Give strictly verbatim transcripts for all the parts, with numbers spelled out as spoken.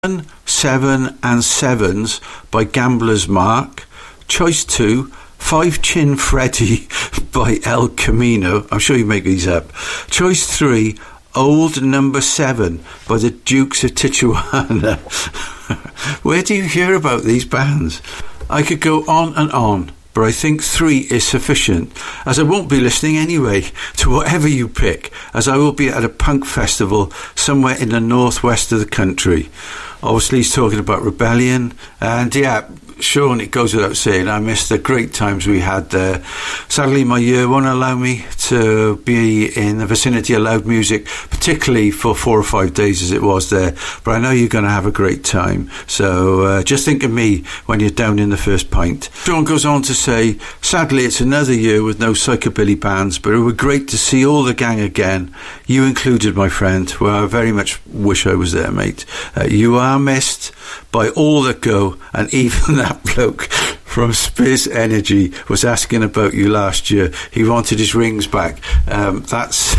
Seven and Sevens by Gambler's Mark. Choice two, Five Chin Freddy by El Camino. I'm sure you make these up. Choice three, Old Number Seven by the Dukes of Tijuana. Where do you hear about these bands? I could go on and on, but I think three is sufficient, as I won't be listening anyway to whatever you pick, as I will be at a punk festival somewhere in the northwest of the country. Obviously he's talking about Rebellion, and yeah, Sean, it goes without saying, I miss the great times we had there. Sadly, my year won't allow me to be in the vicinity of loud music, particularly for four or five days as it was there. But I know you're going to have a great time. So uh, just think of me when you're down in the first pint. Sean goes on to say, sadly, it's another year with no psychobilly bands, but it would be great to see all the gang again. You included, my friend. Well, I very much wish I was there, mate. Uh, you are missed by all that go, and even that bloke from Spiz Energy was asking about you last year. He wanted his rings back. Um, that's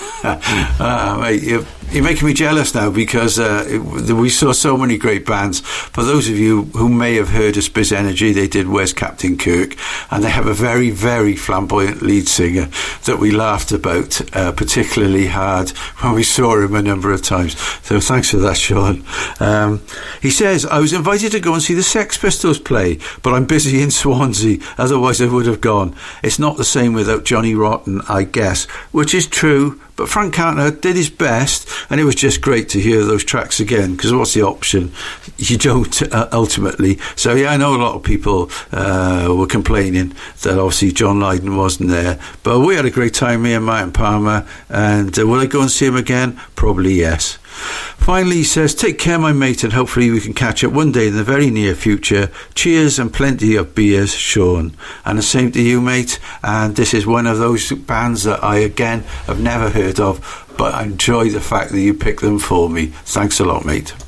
uh, mate, you're, you're making me jealous now, because uh, it, we saw so many great bands. For those of you who may have heard of Spiz Energy, they did Where's Captain Kirk, and they have a very, very flamboyant lead singer that we laughed about uh, particularly hard when we saw him a number of times. So thanks for that, Sean. Um, he says, I was invited to go and see the Sex Pistols play, but I'm busy in Swansea, otherwise I would have gone. It's not the same without Johnny Rotten, I guess, which is true. But Frank Carter did his best, and it was just great to hear those tracks again, because what's the option? You don't, uh, ultimately. So, yeah, I know a lot of people uh, were complaining that obviously John Lydon wasn't there. But we had a great time, me and Martin Palmer, and uh, will I go and see him again? Probably yes. Finally, he says, take care, my mate, and hopefully we can catch up one day in the very near future. Cheers and plenty of beers, Sean. And the same to you, mate. And this is one of those bands that I, again, have never heard of, but I enjoy the fact that you picked them for me. Thanks a lot, mate.